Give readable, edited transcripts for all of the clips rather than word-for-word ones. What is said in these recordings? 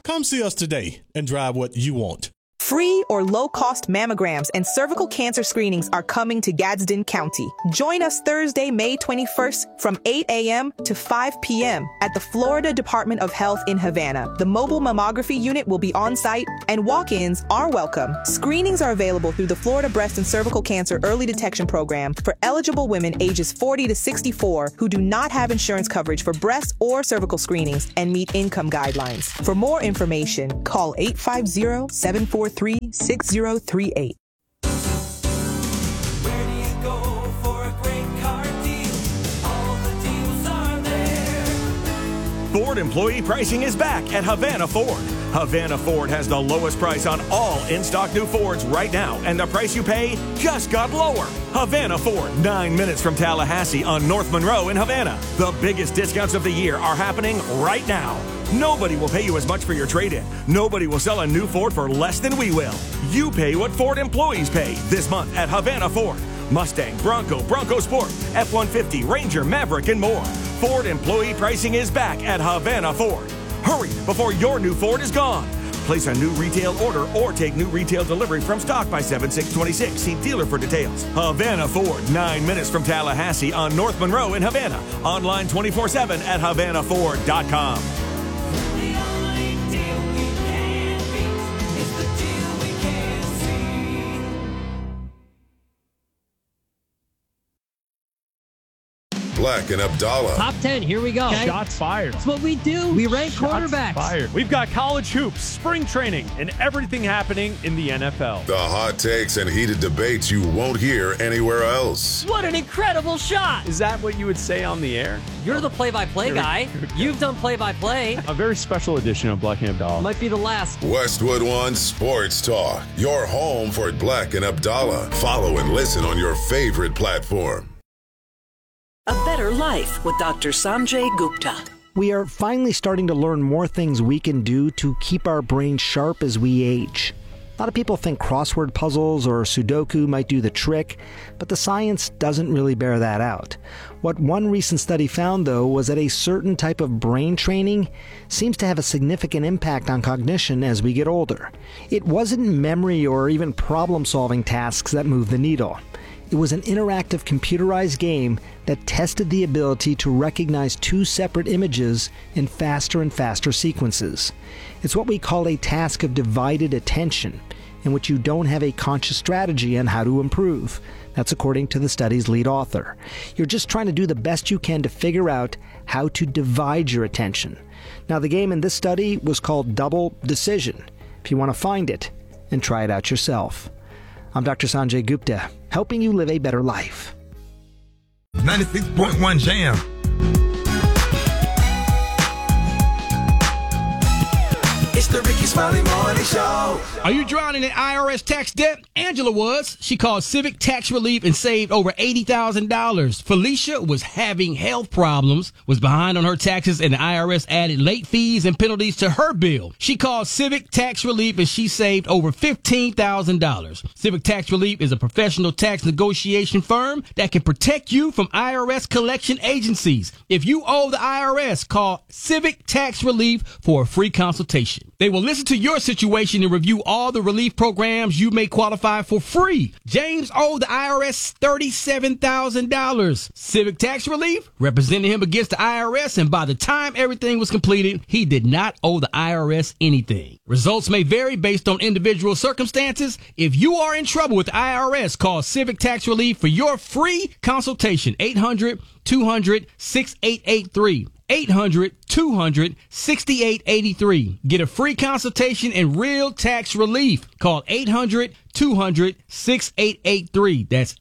Come see us today and drive what you want. Free or low-cost mammograms and cervical cancer screenings are coming to Gadsden County. Join us Thursday, May 21st from 8 a.m. to 5 p.m. at the Florida Department of Health in Havana. The mobile mammography unit will be on site and walk-ins are welcome. Screenings are available through the Florida Breast and Cervical Cancer Early Detection Program for eligible women ages 40 to 64 who do not have insurance coverage for breast or cervical screenings and meet income guidelines. For more information, call 850-743-6038. Where do you go for a great car deal? All the deals are there. Ford employee pricing is back at Havana Ford. Havana Ford has the lowest price on all in-stock new Fords right now, and the price you pay just got lower. Havana Ford, 9 minutes from Tallahassee on North Monroe in Havana. The biggest discounts of the year are happening right now. Nobody will pay you as much for your trade-in. Nobody will sell a new Ford for less than we will. You pay what Ford employees pay this month at Havana Ford. Mustang, Bronco, Bronco Sport, F-150, Ranger, Maverick, and more. Ford employee pricing is back at Havana Ford. Hurry before your new Ford is gone. Place a new retail order or take new retail delivery from stock by 7/6/26. See dealer for details. Havana Ford, 9 minutes from Tallahassee on North Monroe in Havana. Online 24/7 at HavanaFord.com. The only deal we can beat is the deal we can't see. Black and Abdallah. Top 10, here we go. Okay. Shots fired. That's what we do. We rank quarterbacks. Fired. We've got college hoops, spring training, and everything happening in the NFL. The hot takes and heated debates you won't hear anywhere else. What an incredible shot. Is that what you would say on the air? You're the play-by-play guy. You've done play-by-play. A very special edition of Black and Abdallah. Might be the last. Westwood One Sports Talk. Your home for Black and Abdallah. Follow and listen on your favorite platform. A Better Life with Dr. Sanjay Gupta. We are finally starting to learn more things we can do to keep our brains sharp as we age. A lot of people think crossword puzzles or Sudoku might do the trick, but the science doesn't really bear that out. What one recent study found, though, was that a certain type of brain training seems to have a significant impact on cognition as we get older. It wasn't memory or even problem-solving tasks that moved the needle. It was an interactive computerized game that tested the ability to recognize two separate images in faster and faster sequences. It's what we call a task of divided attention, in which you don't have a conscious strategy on how to improve. That's according to the study's lead author. You're just trying to do the best you can to figure out how to divide your attention. Now, the game in this study was called Double Decision. If you want to find it and try it out yourself. I'm Dr. Sanjay Gupta, helping you live a better life. 96.1 Jam. It's the Ricky Smiley Morning Show. Are you drowning in IRS tax debt? Angela was. She called Civic Tax Relief and saved over $80,000. Felicia was having health problems, was behind on her taxes, and the IRS added late fees and penalties to her bill. She called Civic Tax Relief and she saved over $15,000. Civic Tax Relief is a professional tax negotiation firm that can protect you from IRS collection agencies. If you owe the IRS, call Civic Tax Relief for a free consultation. They will listen to your situation and review all the relief programs you may qualify for free. James owed the IRS $37,000. Civic Tax Relief represented him against the IRS, and by the time everything was completed, he did not owe the IRS anything. Results may vary based on individual circumstances. If you are in trouble with the IRS, call Civic Tax Relief for your free consultation. 800-200-6883. 800-200-6883. Get a free consultation and real tax relief. Call 800-200-6883. That's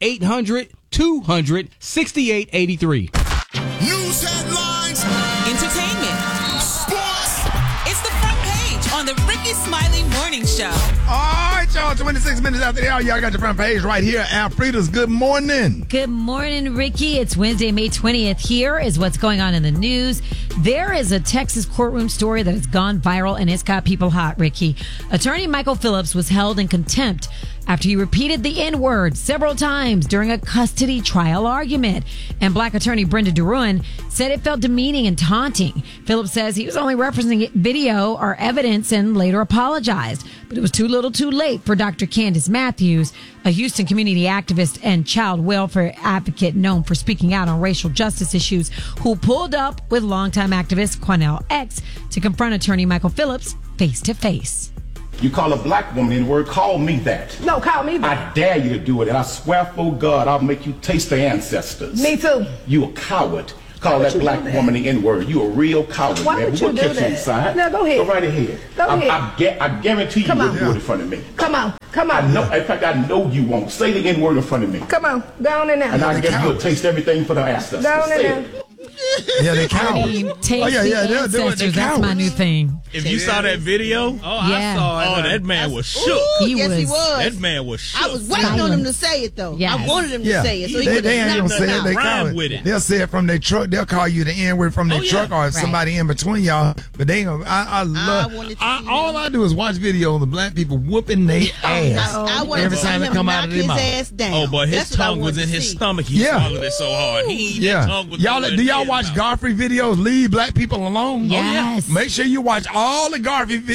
800-200-6883. News headlines. Entertainment. Sports. It's the front page on the Ricky Smiley Morning Show. All right, y'all. 26 minutes after the hour, y'all got your front page right here. Alfreda's Good Morning. Good morning, Ricky. It's Wednesday, May 20th. Here is what's going on in the news. There is a Texas courtroom story that has gone viral and it's got people hot, Ricky. Attorney Michael Phillips was held in contempt after he repeated the N-word several times during a custody trial argument. And Black attorney Brenda DeRuin said it felt demeaning and taunting. Phillips says he was only referencing video or evidence and later apologized. But it was too little too late for Dr. Candace Matthews, a Houston community activist and child welfare advocate known for speaking out on racial justice issues, who pulled up with longtime activist Quanell X to confront attorney Michael Phillips face to face. You call a black woman in the word, call me that. No, call me that. I dare you to do it, and I swear for God, I'll make you taste the ancestors. Me too. You a coward. Call that black woman the N-word. You a real coward, Why man. would you We'll do catch you that? inside. No, go ahead. Go right ahead. Go ahead. I guarantee you wouldn't do it in front of me. Come on. Come on. I know. In fact, I know you won't. Say the N-word in front of me. Come on. Go on in there. And I'll give you a taste everything for the ancestors. Go on in Say there. it. Yeah, they count. They'll do it. That's my new thing. If you saw that video, Yeah. I saw it. Oh, that man was shook. He yes, was. he was. That man was shook. I was waiting on him to say it, though. Yes. I wanted him to say it. So he they could ain't have gonna knocked say it it. out. They Rhyme call it. with it. They'll say it from their truck. They'll call you the N-word from their truck or Right. somebody in between y'all. But they, I love. All I do is watch videos of black people whooping their ass I wanted every to see time it him come out knock of their his mouth. ass down. Oh, but his That's what I tongue was wanted in to his see. stomach. He Yeah. swallowed it so hard. Yeah, That tongue was y'all going do in y'all his watch mouth. Godfrey videos? Leave black people alone. Yes. Make sure you watch all the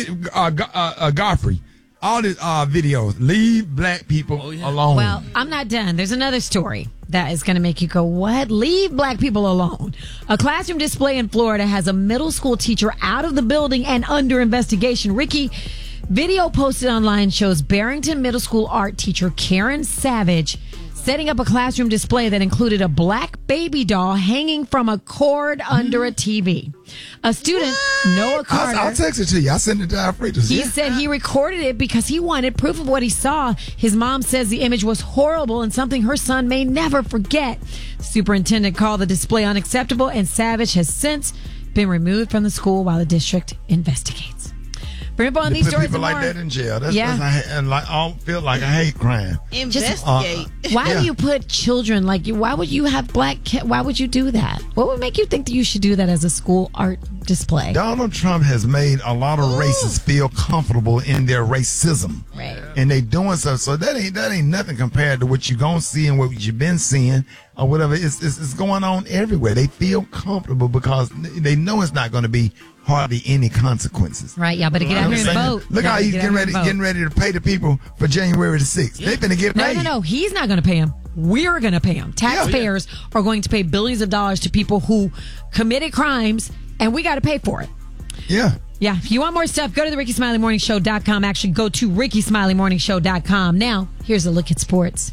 Godfrey, all the videos. Leave black people alone. Well, I'm not done. There's another story that is going to make you go, what? Leave black people alone. A classroom display in Florida has a middle school teacher out of the building and under investigation. Ricky, video posted online shows Barrington Middle School art teacher Karen Savage setting up a classroom display that included a black baby doll hanging from a cord under a TV. A student, Noah Carter. I'll text it to you. I sent it to Alfredo. He said he recorded it because he wanted proof of what he saw. His mom says the image was horrible and something her son may never forget. The superintendent called the display unacceptable, and Savage has since been removed from the school while the district investigates. For info on They these put stories people and like more, that in jail. That's yeah. I feel like a hate crime. Investigate. Why do you put children like you? Why would you have why would you do that? What would make you think that you should do that as a school art display? Donald Trump has made a lot of racists feel comfortable in their racism. Right. And they doing so that ain't nothing compared to what you gonna see and what you've been seeing or whatever. It's going on everywhere. They feel comfortable because they know it's not gonna be hardly any consequences. Right, y'all better get out here and vote. Look how he's getting ready to pay the people for January the 6th. They finna get paid. No. He's not going to pay him. We're going to pay him. Taxpayers are going to pay billions of dollars to people who committed crimes, and we got to pay for it. Yeah. Yeah. If you want more stuff, go to the RickySmileyMorningShow.com. Actually, go to RickySmileyMorningShow.com. Now, here's a look at sports.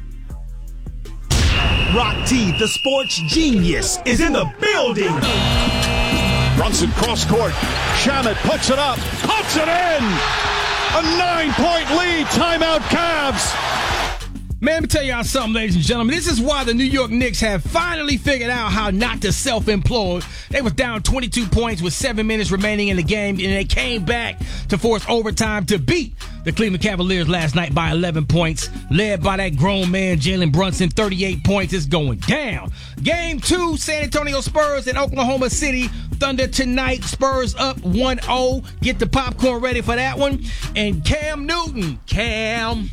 Rock T, the sports genius, is in the building. Brunson cross court. Shamet puts it up. Puts it in. A 9-point lead. Timeout Cavs. Man, let me tell y'all something, ladies and gentlemen. This is why the New York Knicks have finally figured out how not to self-implode. They was down 22 points with 7 minutes remaining in the game, and they came back to force overtime to beat the Cleveland Cavaliers last night by 11 points, led by that grown man, Jalen Brunson, 38 points. It's going down. Game 2, San Antonio Spurs and Oklahoma City Thunder tonight. Spurs up 1-0. Get the popcorn ready for that one. And Cam Newton. Cam.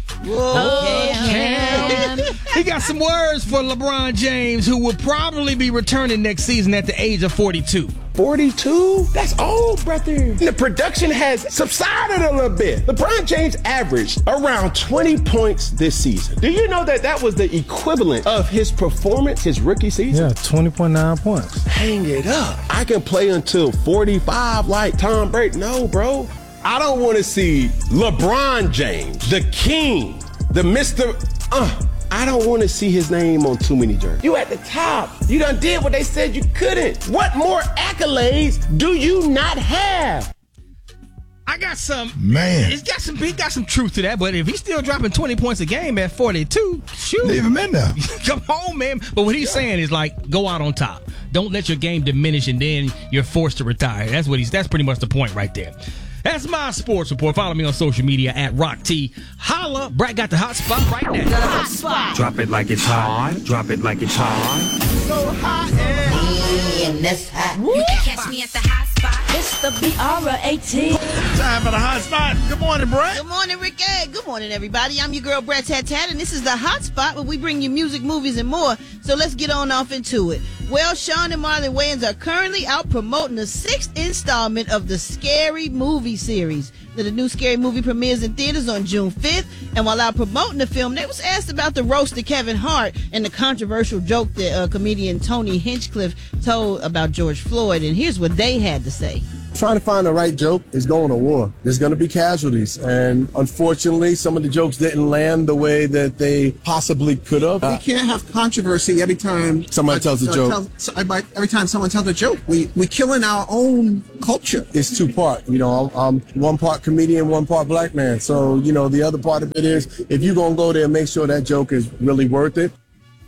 He got some words for LeBron James, who will probably be returning next season at the age of 42. 42? That's old, brother. The production has subsided a little bit. LeBron James averaged around 20 points this season. Do you know that was the equivalent of his performance his rookie season? Yeah, 20.9 points. Hang it up. I can play until 45 like Tom Brady. No, bro. I don't want to see LeBron James, the king, the Mr. I don't want to see his name on too many jerseys. You at the top. You done did what they said you couldn't. What more accolades do you not have? I got some. Man. He got some truth to that, but if he's still dropping 20 points a game at 42, shoot. Leave him in there. Come on, man. But what he's saying is like, go out on top. Don't let your game diminish and then you're forced to retire. That's pretty much the point right there. That's my sports report. Follow me on social media at Rock T. Holla. Brad got the hot spot right now. The hot spot. Drop it like it's hot. Drop it like it's hot. So hot and in this hot. You can catch me at the hot spot. It's the BR18. Time for the hot spot. Good morning, Brett. Good morning, Ricky. Good morning, everybody. I'm your girl, Brett Tat, and this is the Hot Spot where we bring you music, movies, and more. So let's get on off into it. Well, Sean and Marlon Wayans are currently out promoting the 6th installment of the Scary Movie series. The new Scary Movie premieres in theaters on June 5th, and while out promoting the film, they was asked about the roast of Kevin Hart and the controversial joke that comedian Tony Hinchcliffe told about George Floyd, and here's what they had to say. Trying to find the right joke is going to war. There's going to be casualties, and unfortunately, some of the jokes didn't land the way that they possibly could have. We can't have controversy every time somebody tells a joke. Every time someone tells a joke, we kill in our own culture. It's two-part. You know, I'm one part comedian, one part black man. So, you know, the other part of it is if you're going to go there, make sure that joke is really worth it.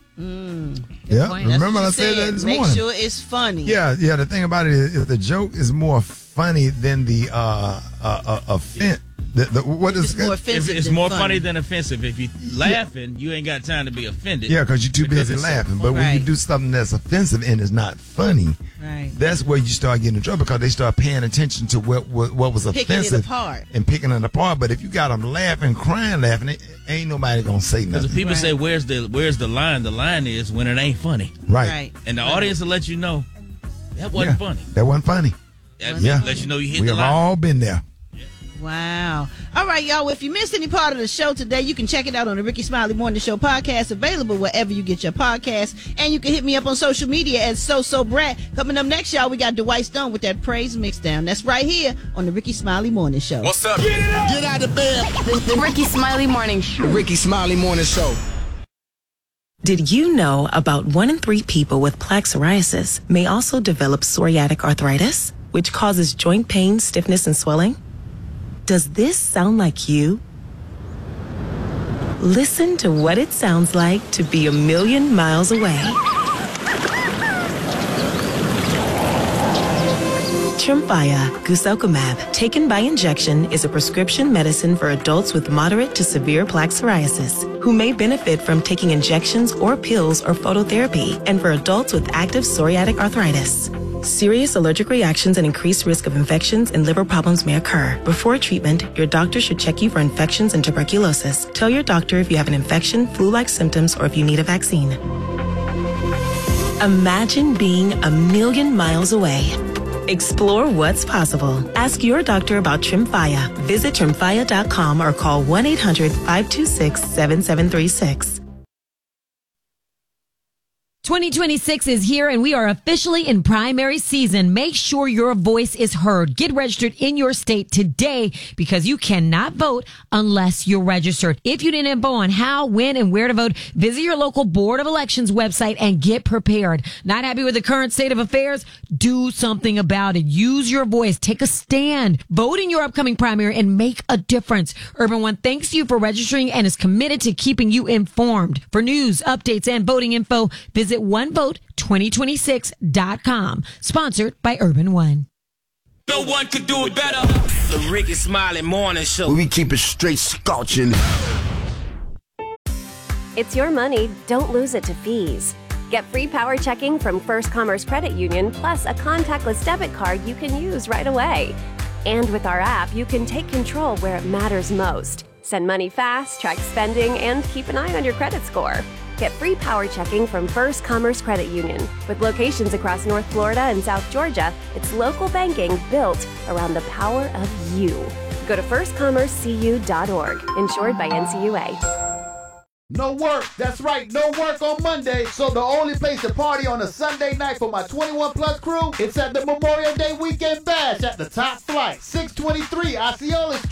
Yeah, remember I said that this morning. Make sure it's funny. Yeah. The thing about it is, if the joke is more funny than the offense, what is more offensive? It's more funny than offensive. If you're laughing, you ain't got time to be offended. Yeah, because you're too busy laughing. But when you do something that's offensive and it's not funny, that's where you start getting in trouble because they start paying attention to what was offensive and picking it apart. But if you got them laughing, crying, laughing, ain't nobody gonna say nothing. Because people say, "Where's the line?" The line is when it ain't funny. Right. And the audience will let you know that wasn't funny. That wasn't funny. Let you know you hit we the have line. all been there. Wow. All right, y'all. Well, if you missed any part of the show today, you can check it out on the Ricky Smiley Morning Show podcast, available wherever you get your podcasts. And you can hit me up on social media at SoSoBrat. Coming up next, y'all, we got Dwight Stone with that Praise Mixdown. That's right here on the Ricky Smiley Morning Show. What's up? Get out of bed. The Ricky Smiley Morning Show. The Ricky Smiley Morning Show. Did you know about 1 in 3 people with plaque psoriasis may also develop psoriatic arthritis, which causes joint pain, stiffness, and swelling? Does this sound like you? Listen to what it sounds like to be a million miles away. Tremfya guselkumab, taken by injection, is a prescription medicine for adults with moderate to severe plaque psoriasis who may benefit from taking injections or pills or phototherapy, and for adults with active psoriatic arthritis. Serious allergic reactions and increased risk of infections and liver problems may occur. Before treatment, your doctor should check you for infections and tuberculosis. Tell your doctor if you have an infection, flu-like symptoms, or if you need a vaccine. Imagine being a million miles away. Explore what's possible. Ask your doctor about Tremfya. Visit Tremfya.com or call 1-800-526-7736. 2026 is here and we are officially in primary season. Make sure your voice is heard. Get registered in your state today because you cannot vote unless you're registered. If you need info on how, when, and where to vote, visit your local Board of Elections website and get prepared. Not happy with the current state of affairs? Do something about it. Use your voice. Take a stand. Vote in your upcoming primary and make a difference. Urban One thanks you for registering and is committed to keeping you informed. For news, updates, and voting info, visit OneVote2026.com. Sponsored by Urban One. No one could do it better. The Ricky Smiley Morning Show. We keep it straight scorching. It's your money. Don't lose it to fees. Get free power checking from First Commerce Credit Union, plus a contactless debit card you can use right away. And with our app, you can take control where it matters most. Send money fast, track spending, and keep an eye on your credit score. Get free power checking from First Commerce Credit Union. With locations across North Florida and South Georgia, it's local banking built around the power of you. Go to firstcommercecu.org. Insured by NCUA. No work. That's right. No work on Monday. So the only place to party on a Sunday night for my 21 plus crew, it's at the Memorial Day Weekend Bash at the Top Flight, 623 Osceola Street.